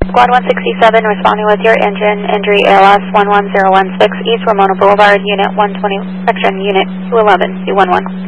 Squad 167 responding with your engine injury ALS 11016 East Ramona Boulevard, Unit 120, Section Unit 211, C11.